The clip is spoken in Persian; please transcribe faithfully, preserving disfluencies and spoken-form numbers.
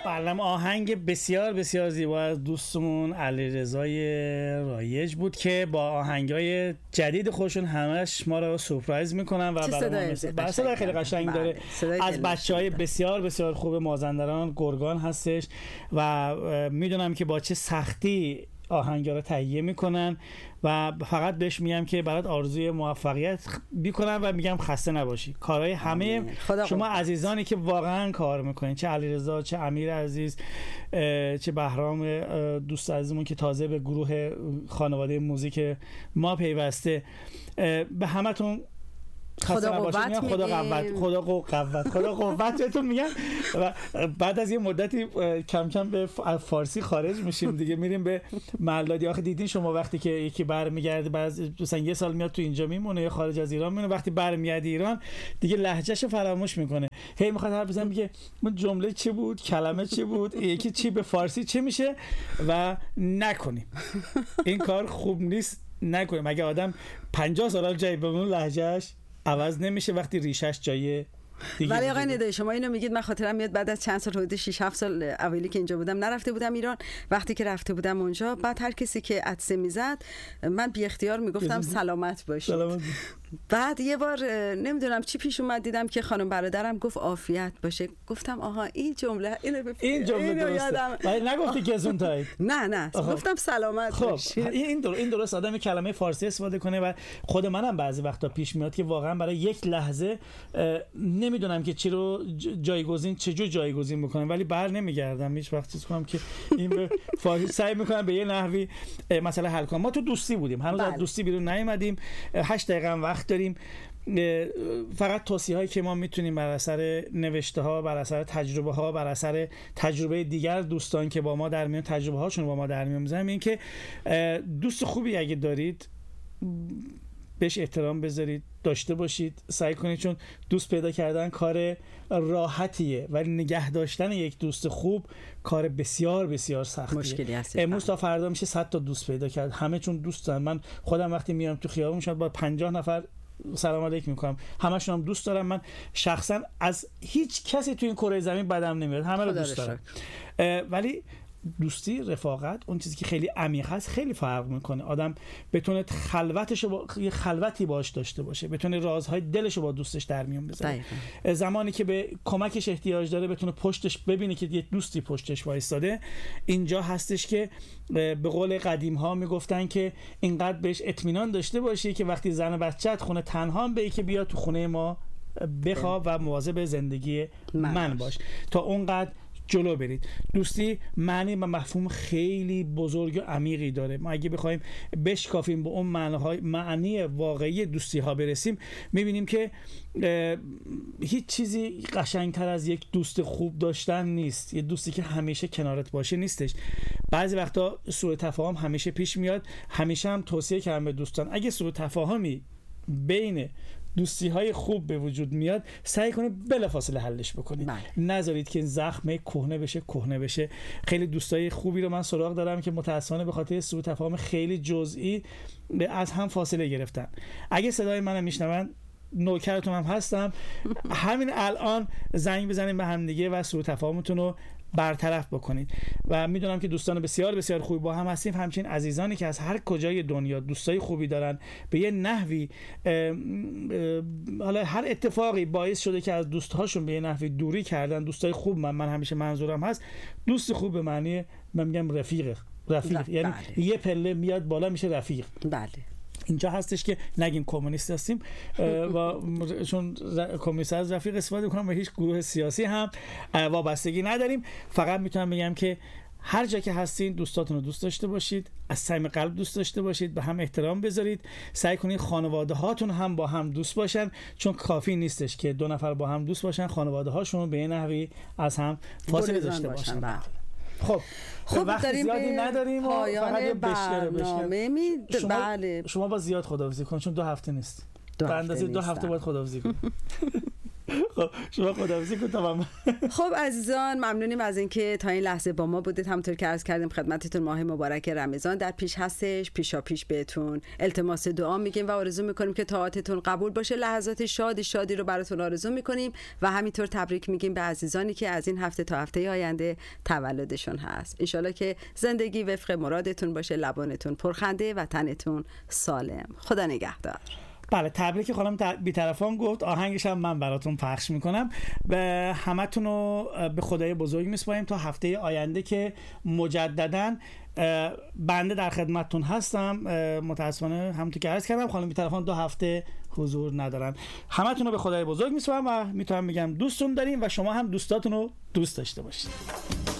برنامه آهنگ بسیار بسیار زیبا از دوستمون علیرضای رایج بود که با آهنگای جدید خودشون همش ما رو سورپرایز میکنن و برنامه صدای خیلی قشنگ داره. از بچهای بسیار بسیار خوب مازندران گرگان هستش و میدونم که با چه سختی آهنگا رو تهیه میکنن و فقط بهش میگم که برات آرزوی موفقیت میکنم و میگم خسته نباشی. کارهای همه شما عزیزانی که واقعا کار میکنین، چه علیرضا، چه امیر عزیز، چه بهرام دوست عزیزمون که تازه به گروه خانواده موزیک ما پیوسته، به همتون خدا قوت میگه. خدا قوت خدا قوت خدا قوت بهتون میگم. و بعد از یه مدتی کم کم به فارسی خارج میشیم دیگه، میریم به ملادی. آخه دیدین شما وقتی که یکی برمیگرده بعد مثلا یه سال میاد تو اینجا میمونه یا خارج از ایران میمونه، وقتی برمیگرده ایران دیگه لهجهشو فراموش میکنه، هی میخواد حرف بزنه میگه اون جمله چی بود، کلمه چی بود، یکی چی به فارسی چی میشه. و نکنیم این کار خوب نیست، نکنیم. اگه آدم پنجاه سال جای بمونه لهجهش عوض نمیشه وقتی ریشش جای دیگه. ولی آقای ندایی شما اینو میگید، من خاطرم میاد بعد از چند سال، حدود شش هفت سال اولی که اینجا بودم، نرفته بودم ایران، وقتی که رفته بودم اونجا بعد هر کسی که عطسه میزد من بی اختیار میگفتم سلامت باشید. سلامت. بعد یه بار نمیدونم چی پیش اومد، دیدم که خانم برادرم گفت عافیت باشه، گفتم آها این جمله اینو بفهم، این جمله درسته. ولی نگفتی گزونتای؟ نه نه گفتم سلامت خب. باشید. این درست این درست آدم کلمه فارسی استفاده کنه و خود منم بعضی وقتا پیش میاد که واقعا برای یک لحظه نمیدونم که چی رو جایگزین چجور جایگزین بکنم، ولی بر نمیگردم هیچ وقت چیز کنم که این به فارسی سعی میکنم به یه نحوی مثلا حل کنم. ما تو دوستی بودیم، هنوز از دوستی بیرون نیومدیم، هشت دقیقه هم وقت داریم. فقط توصیه هایی که ما میتونیم بر اثر نوشته ها، بر اثر تجربه ها، بر اثر تجربه دیگر دوستان که با ما در میون تجربه هاشون با ما در میون میذارن، این که دوست خوبی اگه دارید بهش احترام بذارید، داشته باشید، سعی کنید، چون دوست پیدا کردن کار راحتیه ولی نگه داشتن یک دوست خوب کار بسیار بسیار سختیه. مشکلی هست. امروز تا فردا میشه صد تا دوست پیدا کرد، همه چون دوست دارن. من خودم وقتی میام تو خیابون شاید با پنجاه نفر سلام علیک میکنم، همشون هم دوست دارم. من شخصا از هیچ کسی تو این کره زمین بدم نمیاد، همه رو دوست دارم. ولی دوستی، رفاقت، اون چیزی که خیلی عمیق هست خیلی فرق میکنه. آدم بتونه خلوتشو با یه خلوتی باش داشته باشه، بتونه رازهای دلشو با دوستش در میون بذاره. زمانی که به کمکش احتیاج داره بتونه پشتش ببینه که یه دوستی پشتش وایساده. اینجا هستش که به قول قدیم ها میگفتن که اینقدر بهش اطمینان داشته باشی که وقتی زن و بچه‌ت خونه تنها به که بیا تو خونه ما بخواب و مواظب زندگی من, من باش، تا اونقدر جلو برید. دوستی معنی و مفهوم خیلی بزرگ و عمیقی داره. ما اگه بخوایم بشکافیم به اون معناهای معنی واقعی دوستی ها برسیم، میبینیم که هیچ چیزی قشنگتر از یک دوست خوب داشتن نیست. یه دوستی که همیشه کنارت باشه نیستش. بعضی وقتا سوء تفاهم همیشه پیش میاد. همیشه هم توصیه کردم به دوستان اگه سوء تفاهمی بین دوستی های خوب به وجود میاد، سعی کنید بلافاصله حلش بکنید. نذارید که زخم کهنه بشه کهنه بشه. خیلی دوستای خوبی رو من سراغ دارم که متأسفانه به خاطر سوء تفاهم خیلی جزئی از هم فاصله گرفتن. اگه صدای منو میشنون، نوکرتون هم هستم، همین الان زنگ بزنید به هم دیگه و سوء تفاهمتون رو برطرف بکنید. و میدونم که دوستان بسیار بسیار خوبی با هم هستیم، همچنین عزیزانی که از هر کجای دنیا دوستای خوبی دارن، به یه نحوی حالا هر اتفاقی باعث شده که از دوستهاشون به یه نحوی دوری کردن. دوستای خوب من, من همیشه منظورم هست دوست خوب به معنی من میگم رفیق رفیق یعنی بله. یه پله میاد بالا میشه رفیق. بله. اینجا هستش که نگیم کمونیست هستیم و چون کمونیست از رفیق استفاده میکنم و هیچ گروه سیاسی هم وابستگی نداریم. فقط میتونم بگم که هر جا که هستین دوستاتون رو دوست داشته باشید، از صمیم قلب دوست داشته باشید، به هم احترام بذارید، سعی کنید خانواده هاتون هم با هم دوست باشن، چون کافی نیستش که دو نفر با هم دوست باشن، خانواده هاشون به نحوی از هم فاصله داشته باشن, باشن. خب خب وقت زیادی نداریم و فقط یه بشکره بشکره می... شما, بله. شما با زیاد خداحافظی کن چون دو هفته نیست. دو به اندازه دو هفته باید خداحافظی کن. خب شما خداحافظی کن تا من. خب عزیزان ممنونیم از اینکه تا این لحظه با ما بودید. همونطور که عرض کردیم خدمتتون ماه مبارک رمضان در پیش هستش. پیشا پیش بهتون التماس دعا میگیم و آرزو میکنیم که طاعتتون قبول باشه. لحظات شادی شادی رو براتون آرزو میکنیم و همینطور تبریک میگیم به عزیزانی که از این هفته تا هفته آینده تولدشون هست. ان شاءالله که زندگی وفق مرادتون باشه، لبانتون پرخنده و تنتون سالم. خدا نگهدار. بله تبریک خانم بی‌طرفان گفت، آهنگش هم من براتون پخش میکنم. به همتون رو به خدای بزرگ میسپاریم تا هفته آینده که مجدداً بنده در خدمتتون هستم. متاسفانه همونطور که عرض کردم خانم بی‌طرفان دو هفته حضور ندارن. همتون رو به خدای بزرگ میسپارم و میتونم بگم دوستون داریم و شما هم دوستاتون رو دوست داشته باشید.